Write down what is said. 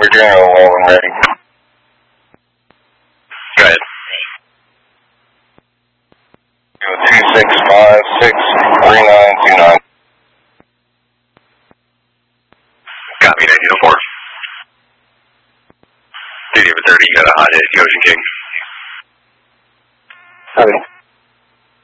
Virginia 11 ready. Go ahead. 26563929. Copy, 1904. Duty of 30, you got a hot hit, Ocean King. Okay.